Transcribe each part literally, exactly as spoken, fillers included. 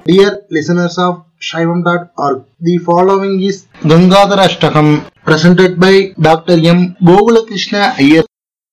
Dear listeners of Shaivam dot org, the following is Gangadhara Ashtakam presented by Doctor M. Gogulakrishna Iyer.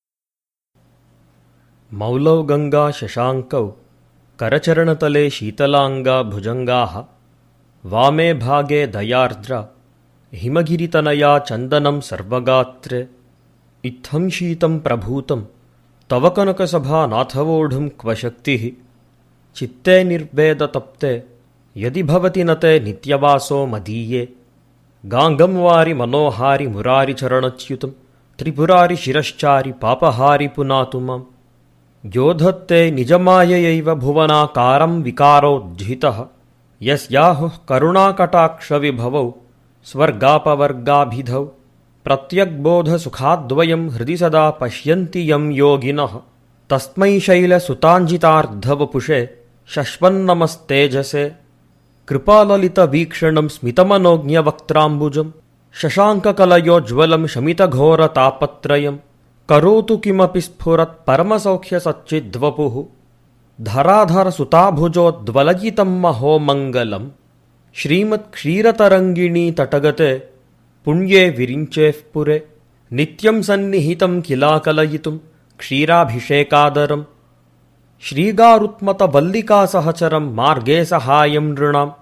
मौलौ Ganga शशांकौ करचरणतले शीतलांगा भुजंगाः वामे भागे दयार्द्रा हिमगिरितनया चंदनं सर्वगात्रे इत्थं शीतं प्रभूतं तव कनकसभा नाथवोढुं क्व शक्तिः चित्ते निर्वेदतप्ते यदि भवति न ते नित्यवासो मदीये गांगं वारि मनोहारि मुरारि चरणच्युतं त्रिपुरारि शिरश्चारि पापहारि पुनातु माम् योधत्ते निजमाययैव भुवनाकारं विकारोज्झितः यस्याहुः करुणाकटाक्षविभवौ स्वर्गापवर्गाभिधौ प्रत्यग्बोधसुखाद्वयं हृदि सदा पश्यन्ति यं योगिनः तस्मै शैलसुताञ्जितार्धवपुषे शश्वन्नमस्तेजसे कृपाललितवीक्षणं स्मितमनोज्ञवक्त्राम्बुजं शशाङ्ककलयोज्ज्वलं शमितघोरतापत्रयं करोतु किमपि स्फुरत् परमसौख्यसच्चिद्वपुः धराधरसुताभुजोद्वलयितं महो मङ्गलम् श्रीमत्क्षीरतरङ्गिणी तटगते पुण्ये विरिञ्चेः पुरे नित्यं सन्निहितं किलाकलयितुं क्षीराभिषेकादरम् श्रीगारुत्मतवल्लिकासहचरं मार्गे सहायं नृणाम्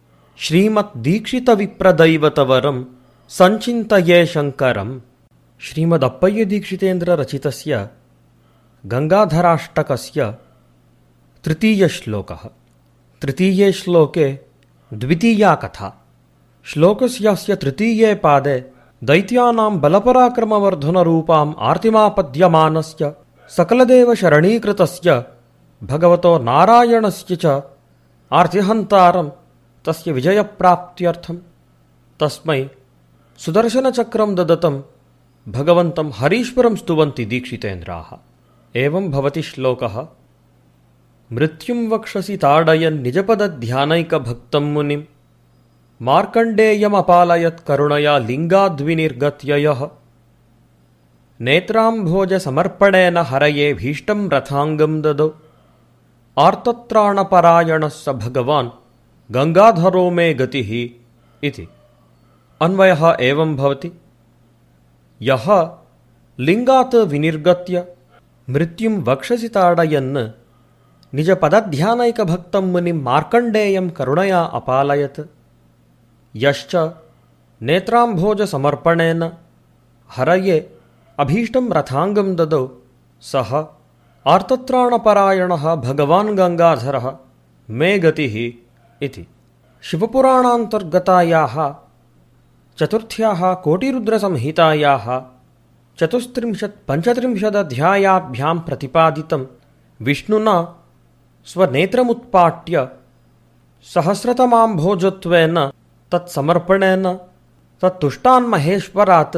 श्रीमद्दीक्षितविप्रदैवतवरं सञ्चिन्तये शङ्करम्। श्रीमदप्पय्य दीक्षितेन्द्र रचितस्य गंगाधराष्टकस्य तृतीयश्लोकः। तृतीये श्लोके द्वितीया कथा। श्लोकस्यास्य तृतीये पादे दैत्यानां बलपराक्रमवर्धनरूपाम् आर्तिमापद्यमानस्य सकलदेवशरणीकृतस्य भगवतो नारायणस्य च आर्तिहन्तारं तस्य विजयप्राप्त्यर्थं तस्मै सुदर्शनचक्रं ददतं भगवन्तं हरीश्वरं स्तुवन्ति दीक्षितेन्द्राः। एवं भवति श्लोकः। मृत्युं वक्षसि ताडयन् निजपदध्यानैकभक्तं मुनिं मार्कण्डेयमपालयत् करुणया लिङ्गाद्विनिर्गत्य यः नेत्राम्भोजसमर्पणेन हरये भीष्टं रथाङ्गं ददौ आर्तत्राणपरायणः स भगवान् गङ्गाधरो मे गतिः इति। अन्वयः एवं भवति। यः लिङ्गात् विनिर्गत्य मृत्युं वक्षसि ताडयन् निजपदध्यानैकभक्तं मुनिं मार्कण्डेयं करुणया अपालयत् यश्च नेत्राम्भोजसमर्पणेन हरये अभीष्टं रथाङ्गं ददौ सः आर्तत्राणपरायणः भगवान् गङ्गाधरः मे गतिः इति। शिवपुराणान्तर्गतायाः चतुर्थ्याः कोटिरुद्रसंहितायाः चतुस्त्रिंशत् पञ्चत्रिंशदध्यायाभ्यां प्रतिपादितं विष्णुना स्वनेत्रमुत्पाट्य सहस्रतमाम्भोजत्वेन तत्समर्पणेन तत्तुष्टान्महेश्वरात्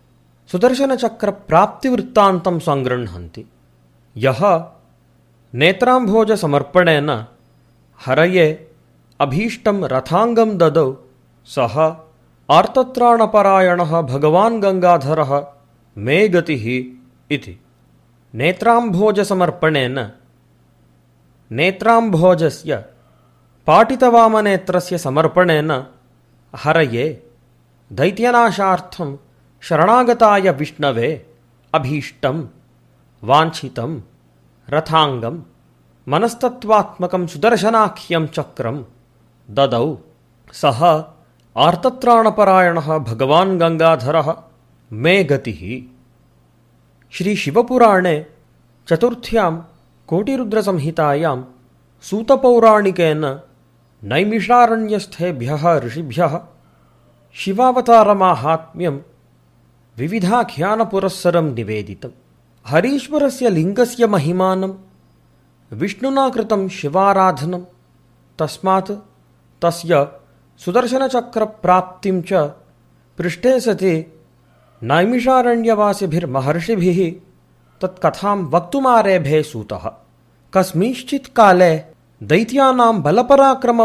सुदर्शनचक्रप्राप्तिवृत्तान्तं सङ्गृह्णन्ति। यः नेत्राम्भोजसमर्पणेन हरये अभीष्टं रथाङ्गं ददौ सः आर्तत्राणपरायणः भगवान् गङ्गाधरः मे गतिः इति। नेत्राम्भोजसमर्पणेन नेत्राम्भोजस्य पाटितवामनेत्रस्य समर्पणेन हरये दैत्यनाशार्थं शरणागताय विष्णवे अभीष्टं वाञ्छितं रथाङ्गं मनस्तत्त्वात्मकं सुदर्शनाख्यं चक्रं ददौ सः आर्तत्राणपरायणः भगवान् गङ्गाधरः मे गतिः। श्रीशिवपुराणे चतुर्थ्यां कोटिरुद्रसंहितायां सूतपौराणिकेन नैमिषारण्यस्थेभ्यः ऋषिभ्यः शिवावतारमाहात्म्यं विविधाख्यानपुरस्सरं निवेदितम्। हरीश्वरस्य लिङ्गस्य महिमानं विष्णुना कृतं शिवाराधनं तस्मात् तस्य सुदर्शनचक्रप्राप्तिं च पृष्टे सति नैमिषारण्यवासिभिर्महर्षिभिः तत्कथां वक्तुमारेभे सूतः। कस्मिंश्चित् काले दैत्यानां बलपराक्रम